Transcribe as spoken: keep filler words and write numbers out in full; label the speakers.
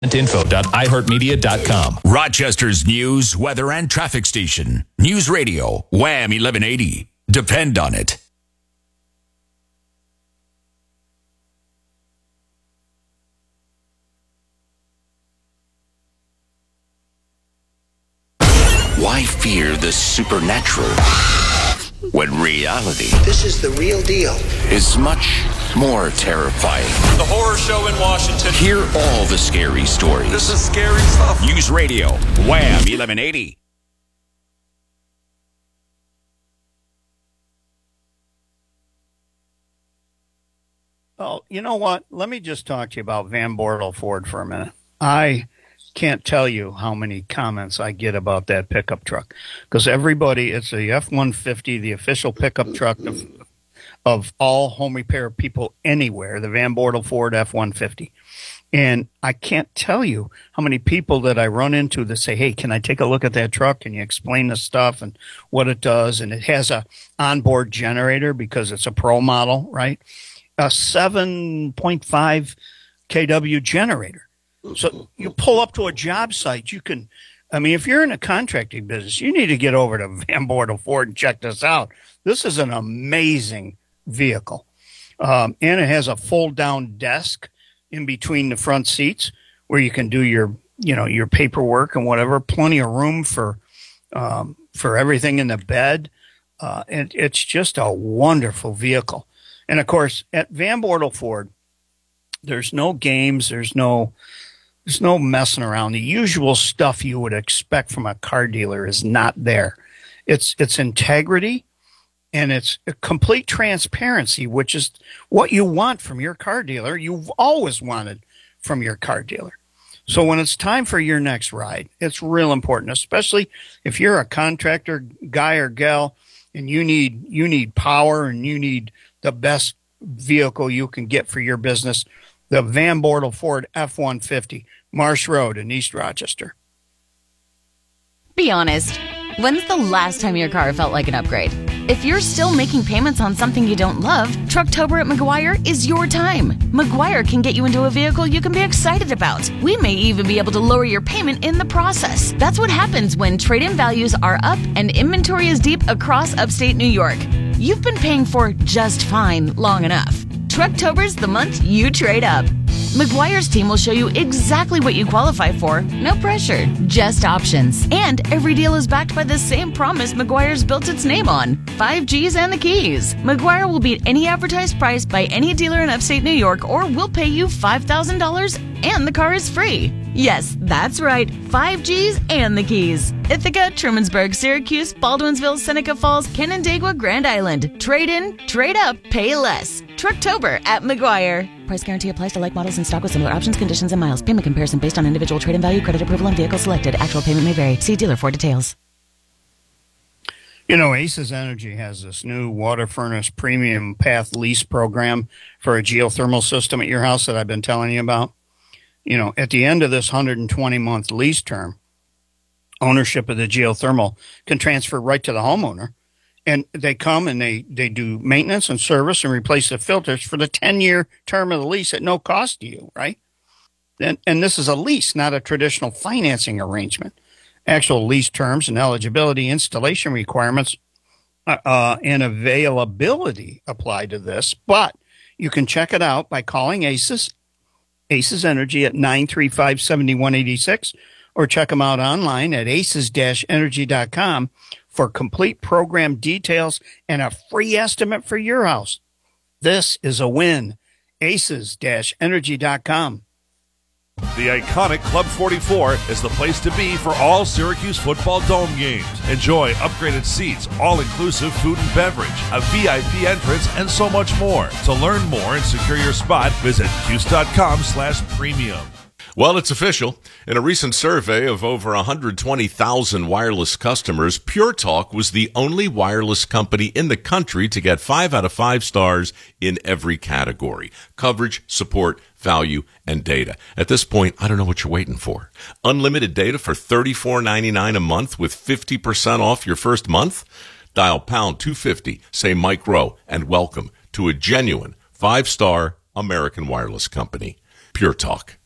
Speaker 1: info dot i heart media dot com.
Speaker 2: Rochester's news, weather, and traffic station. News Radio, Wham eleven eighty. Depend on it. Why fear the supernatural when reality
Speaker 3: This is the real deal.
Speaker 2: is much more terrifying?
Speaker 4: The horror show in Washington.
Speaker 2: Hear all the scary stories.
Speaker 4: This is scary stuff.
Speaker 2: News Radio, Wham eleven eighty.
Speaker 5: Oh, you know what? Let me just talk to you about Van Bortle Ford for a minute. I can't tell you how many comments I get about that pickup truck, because everybody, it's a F one fifty, the official pickup truck of, of all home repair people anywhere, the Van Bortle Ford F one fifty. And I can't tell you how many people that I run into that say, hey, can I take a look at that truck? Can you explain the stuff and what it does? And it has a onboard generator because it's a pro model, right? A seven point five kilowatt generator. So you pull up to a job site, you can, I mean, if you're in a contracting business, you need to get over to Van Bortle Ford and check this out. This is an amazing vehicle. Um, and it has a fold down desk in between the front seats where you can do your, you know, your paperwork and whatever. Plenty of room for, um, for everything in the bed. Uh, and it's just a wonderful vehicle. And of course, at Van Bortle Ford, there's no games. There's no, there's no messing around. The usual stuff you would expect from a car dealer is not there. It's, it's integrity and it's a complete transparency, which is what you want from your car dealer. You've always wanted from your car dealer. So when it's time for your next ride, it's real important, especially if you're a contractor guy or gal and you need, you need power and you need the best vehicle you can get for your business. The Van Bortle Ford F one fifty, Marsh Road in East Rochester.
Speaker 6: Be honest. When's the last time your car felt like an upgrade? If you're still making payments on something you don't love, Trucktober at McGuire is your time. McGuire can get you into a vehicle you can be excited about. We may even be able to lower your payment in the process. That's what happens when trade-in values are up and inventory is deep across upstate New York. You've been paying for just fine long enough. Trucktober's the month you trade up. McGuire's team will show you exactly what you qualify for. No pressure, just options. And every deal is backed by the same promise McGuire's built its name on: five G's and the keys. McGuire will beat any advertised price by any dealer in upstate New York, or we'll pay you five thousand dollars and the car is free. Yes, that's right, five G's and the keys. Ithaca, Trumansburg, Syracuse, Baldwinsville, Seneca Falls, Canandaigua, Grand Island. Trade in, trade up, pay less. Trucktober at McGuire. Price guarantee applies to like models in stock with similar options, conditions, and miles. Payment comparison based on individual trade-in value, credit approval, and vehicle selected. Actual payment may vary. See dealer for details.
Speaker 5: You know, Aces Energy has this new water furnace premium path lease program for a geothermal system at your house that I've been telling you about. You know, at the end of this one hundred twenty month lease term, ownership of the geothermal can transfer right to the homeowner. And they come and they, they do maintenance and service and replace the filters for the ten year term of the lease at no cost to you, right? And, and this is a lease, not a traditional financing arrangement. Actual lease terms and eligibility, installation requirements, uh, uh, and availability apply to this. But you can check it out by calling Aces, Aces Energy at nine three five, seven one eight six, or check them out online at aces dash energy dot com for complete program details and a free estimate for your house. This is a win. aces dash energy dot com.
Speaker 7: The iconic Club forty-four is the place to be for all Syracuse football dome games. Enjoy upgraded seats, all-inclusive food and beverage, a V I P entrance, and so much more. To learn more and secure your spot, visit cuse.com slash premium.
Speaker 8: Well, it's official. In a recent survey of over one hundred twenty thousand wireless customers, Pure Talk was the only wireless company in the country to get five out of five stars in every category: coverage, support, value, and data. At this point, I don't know what you're waiting for. Unlimited data for thirty-four ninety-nine a month with fifty percent off your first month? Dial pound two fifty, say Mike Rowe, and welcome to a genuine five-star American wireless company, Pure Talk.